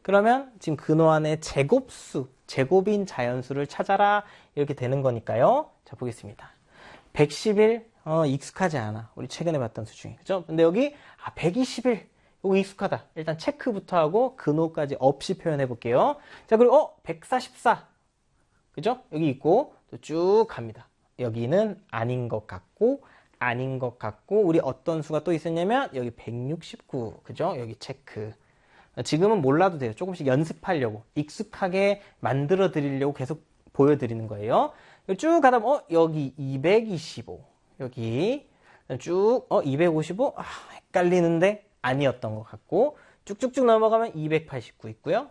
그러면 지금 근호 안에 제곱수, 제곱인 자연수를 찾아라 이렇게 되는 거니까요. 자, 보겠습니다. 111 익숙하지 않아. 우리 최근에 봤던 수 중에. 그죠? 근데 여기 121 이거 익숙하다. 일단 체크부터 하고 근호까지 없이 표현해 볼게요. 자, 그리고 144 그죠? 여기 있고 또 쭉 갑니다. 여기는 아닌 것 같고 아닌 것 같고 우리 어떤 수가 또 있었냐면 여기 169 그죠? 여기 체크. 지금은 몰라도 돼요. 조금씩 연습하려고 익숙하게 만들어 드리려고 계속 보여드리는 거예요. 쭉 가다 보면 여기 225 여기 쭉 255 헷갈리는데 아니었던 것 같고 쭉쭉쭉 넘어가면 289 있고요.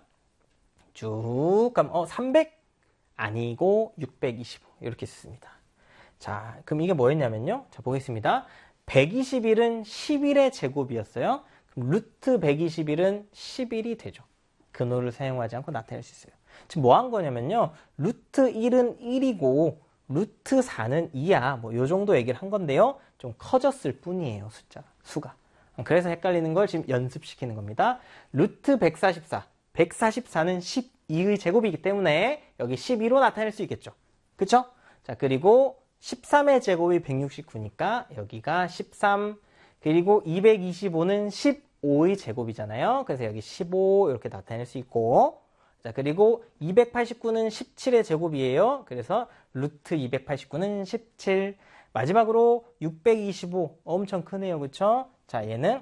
쭉 가면 300 아니고 625 이렇게 쓰습니다. 자, 그럼 이게 뭐였냐면요. 자, 보겠습니다. 121은 11의 제곱이었어요. 그럼 루트 121은 11이 되죠. 근호를 사용하지 않고 나타낼 수 있어요. 지금 뭐 한 거냐면요. 루트 1은 1이고 루트 4는 2야. 뭐 요 정도 얘기를 한 건데요. 좀 커졌을 뿐이에요. 수가. 그래서 헷갈리는 걸 지금 연습시키는 겁니다. 루트 144. 144는 12의 제곱이기 때문에 여기 12로 나타낼 수 있겠죠. 그쵸? 자, 그리고 13의 제곱이 169니까 여기가 13. 그리고 225는 15의 제곱이잖아요. 그래서 여기 15 이렇게 나타낼 수 있고 자, 그리고 289는 17의 제곱이에요. 그래서 루트 289는 17. 마지막으로 625 엄청 크네요. 그쵸? 자, 얘는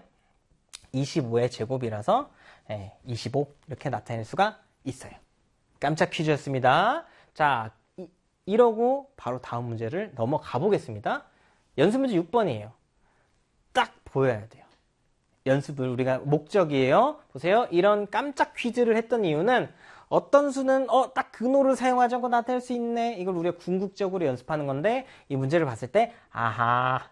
25의 제곱이라서 25 이렇게 나타낼 수가 있어요. 깜짝 퀴즈였습니다. 자, 이러고 바로 다음 문제를 넘어가 보겠습니다. 연습 문제 6번이에요. 딱 보여야 돼요. 연습을 우리가 목적이에요. 보세요. 이런 깜짝 퀴즈를 했던 이유는 어떤 수는 딱 근호를 사용하지 않고 나타낼 수 있네. 이걸 우리가 궁극적으로 연습하는 건데 이 문제를 봤을 때 아하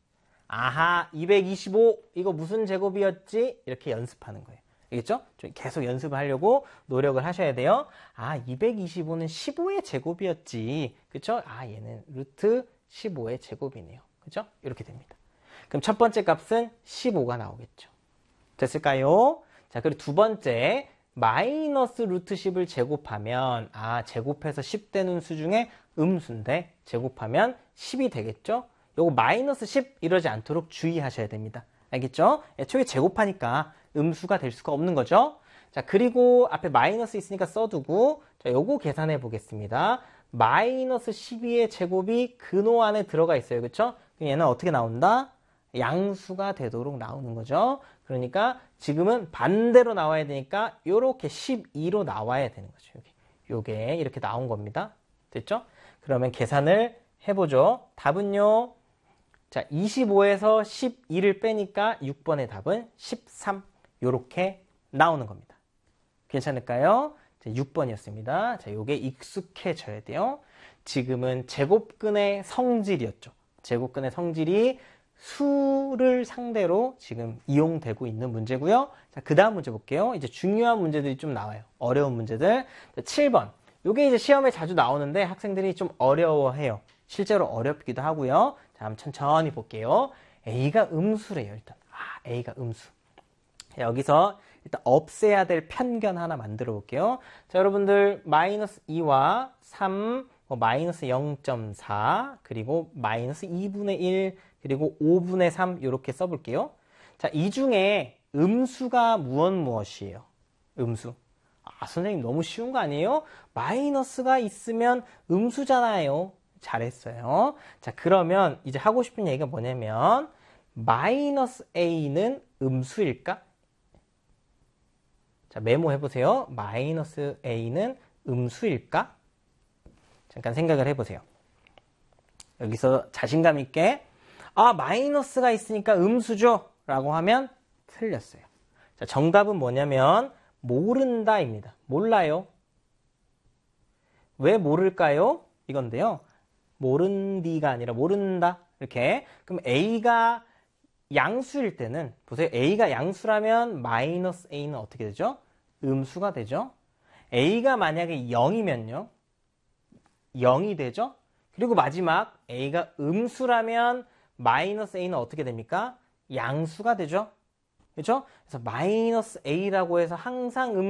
225 이거 무슨 제곱이었지? 이렇게 연습하는 거예요. 알겠죠? 계속 연습을 하려고 노력을 하셔야 돼요. 225는 15의 제곱이었지. 그쵸? 얘는 루트 15의 제곱이네요. 그죠? 이렇게 됩니다. 그럼 첫 번째 값은 15가 나오겠죠. 됐을까요? 자, 그리고 두 번째, 마이너스 루트 10을 제곱하면, 제곱해서 10 되는 수 중에 음수인데, 제곱하면 10이 되겠죠? 요거 마이너스 10 이러지 않도록 주의하셔야 됩니다. 알겠죠? 애초에 제곱하니까 음수가 될 수가 없는 거죠? 자, 그리고 앞에 마이너스 있으니까 써두고, 자, 요거 계산해 보겠습니다. 마이너스 12의 제곱이 근호 안에 들어가 있어요. 그쵸? 그럼 얘는 어떻게 나온다? 양수가 되도록 나오는 거죠. 그러니까 지금은 반대로 나와야 되니까 요렇게 12로 나와야 되는 거죠. 요게 이렇게 나온 겁니다. 됐죠? 그러면 계산을 해보죠. 답은요. 자, 25에서 12를 빼니까 6번의 답은 13. 요렇게 나오는 겁니다. 괜찮을까요? 6번이었습니다. 자, 요게 익숙해져야 돼요. 지금은 제곱근의 성질이었죠. 제곱근의 성질이 수를 상대로 지금 이용되고 있는 문제고요. 자, 그 다음 문제 볼게요. 이제 중요한 문제들이 좀 나와요. 어려운 문제들. 자, 7번. 요게 이제 시험에 자주 나오는데 학생들이 좀 어려워해요. 실제로 어렵기도 하고요. 자, 한번 천천히 볼게요. A가 음수래요, 일단. A가 음수. 여기서 일단 없애야 될 편견 하나 만들어 볼게요. 자, 여러분들 마이너스 2와 3, 마이너스 0.4, 그리고 마이너스 2분의 1, 그리고 5분의 3 이렇게 써볼게요. 자, 이 중에 음수가 무엇이에요? 음수. 선생님 너무 쉬운 거 아니에요? 마이너스가 있으면 음수잖아요. 잘했어요. 자, 그러면 이제 하고 싶은 얘기가 뭐냐면 마이너스 A는 음수일까? 자, 메모해보세요. 마이너스 A는 음수일까? 잠깐 생각을 해보세요. 여기서 자신감 있게 마이너스가 있으니까 음수죠 라고 하면 틀렸어요. 자, 정답은 뭐냐면 모른다입니다. 몰라요. 왜 모를까요? 이건데요. 모른디가 아니라 모른다. 이렇게. 그럼 A가 양수일 때는 보세요. A가 양수라면 마이너스 A는 어떻게 되죠? 음수가 되죠. A가 만약에 0이면요. 0이 되죠. 그리고 마지막 A가 음수라면 마이너스 A는 어떻게 됩니까? 양수가 되죠. 그렇죠? 그래서 마이너스 A라고 해서 항상